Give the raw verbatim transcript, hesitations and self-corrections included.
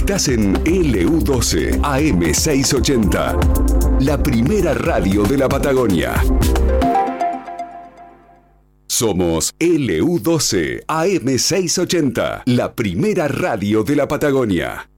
Estás en L U doce A M seiscientos ochenta, la primera radio de la Patagonia. Somos L U doce A M seiscientos ochenta, la primera radio de la Patagonia.